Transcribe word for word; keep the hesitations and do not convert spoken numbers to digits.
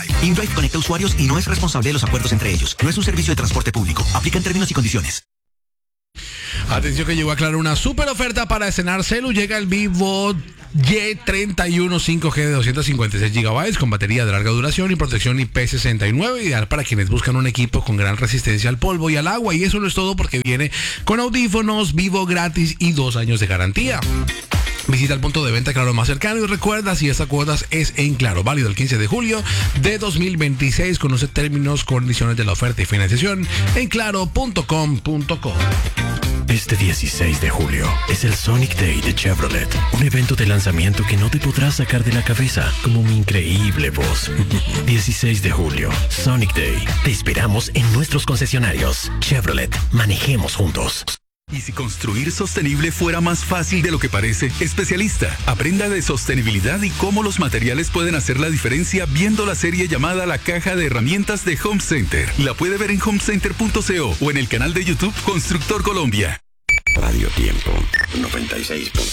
InDrive. InDrive conecta usuarios y no es responsable de los acuerdos entre ellos. No es un servicio de transporte público. Aplica en términos y condiciones. Atención que llegó a aclarar una super oferta para estrenar celu. Llega el Vivo Y treinta y uno cinco G de doscientos cincuenta y seis gigabytes con batería de larga duración y protección I P sesenta y nueve, ideal para quienes buscan un equipo con gran resistencia al polvo y al agua. Y eso no es todo, porque viene con audífonos Vivo gratis y dos años de garantía. Visita el punto de venta Claro más cercano y recuerda, si esta cuotas es en Claro, válido el quince de julio de dos mil veintiséis. Conoce términos, condiciones de la oferta y financiación en claro punto com punto co. Este dieciséis de julio es el Sonic Day de Chevrolet, un evento de lanzamiento que no te podrás sacar de la cabeza, como mi increíble voz. dieciséis de julio, Sonic Day. Te esperamos en nuestros concesionarios. Chevrolet, manejemos juntos. ¿Y si construir sostenible fuera más fácil de lo que parece? Especialista, aprenda de sostenibilidad y cómo los materiales pueden hacer la diferencia viendo la serie llamada La Caja de Herramientas de Home Center. La puede ver en home center punto co o en el canal de YouTube Constructor Colombia. Radio Tiempo noventa y seis punto